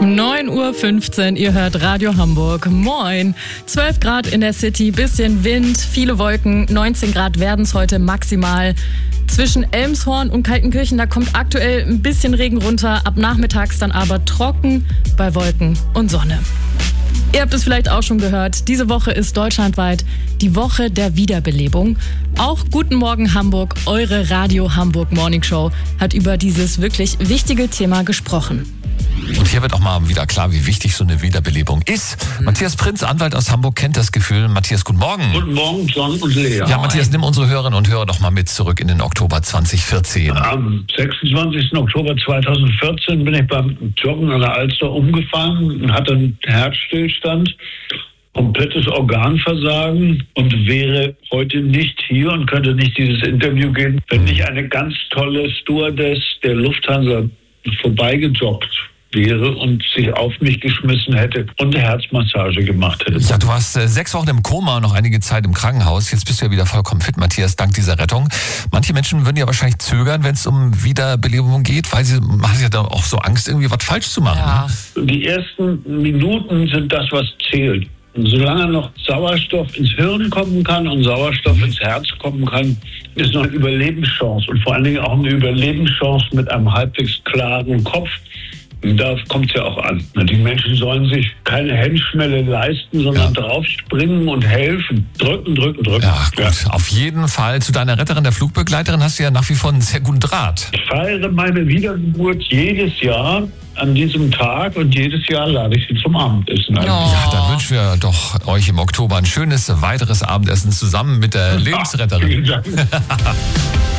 9:15 Uhr, ihr hört Radio Hamburg. Moin. 12 Grad in der City, bisschen Wind, viele Wolken, 19 Grad werden es heute maximal. Zwischen Elmshorn und Kaltenkirchen, da kommt aktuell ein bisschen Regen runter, ab nachmittags dann aber trocken bei Wolken und Sonne. Ihr habt es vielleicht auch schon gehört, diese Woche ist deutschlandweit die Woche der Wiederbelebung. Auch Guten Morgen Hamburg, eure Radio Hamburg Morning Show, hat über dieses wirklich wichtige Thema gesprochen. Und hier wird auch mal wieder klar, wie wichtig so eine Wiederbelebung ist. Matthias Prinz, Anwalt aus Hamburg, kennt das Gefühl. Matthias, guten Morgen. Guten Morgen, John und Lea. Ja, Matthias, nimm unsere Hörerinnen und Hörer doch mal mit zurück in den Oktober 2014. Am 26. Oktober 2014 bin ich beim Joggen an der Alster umgefallen und hatte einen Herzstillstand, komplettes Organversagen und wäre heute nicht hier und könnte nicht dieses Interview geben, wenn nicht eine ganz tolle Stewardess der Lufthansa vorbeigejoggt wäre und sich auf mich geschmissen hätte und eine Herzmassage gemacht hätte. Ja, du warst 6 Wochen im Koma und noch einige Zeit im Krankenhaus. Jetzt bist du ja wieder vollkommen fit, Matthias, dank dieser Rettung. Manche Menschen würden ja wahrscheinlich zögern, wenn es um Wiederbelebung geht, weil sie haben ja da auch so Angst, irgendwie was falsch zu machen. Ja. Die ersten Minuten sind das, was zählt. Und solange noch Sauerstoff ins Hirn kommen kann und Sauerstoff ins Herz kommen kann, ist noch eine Überlebenschance und vor allen Dingen auch eine Überlebenschance mit einem halbwegs klaren Kopf. Und da kommt es ja auch an. Die Menschen sollen sich keine Hemmschwelle leisten, sondern draufspringen und helfen. Drücken. Ja, gut. Auf jeden Fall. Zu deiner Retterin, der Flugbegleiterin, hast du ja nach wie vor einen sehr guten Draht. Ich feiere meine Wiedergeburt jedes Jahr an diesem Tag und jedes Jahr lade ich sie zum Abendessen ein. Ja, da wünschen wir doch euch im Oktober ein schönes weiteres Abendessen zusammen mit der Lebensretterin. Vielen Dank.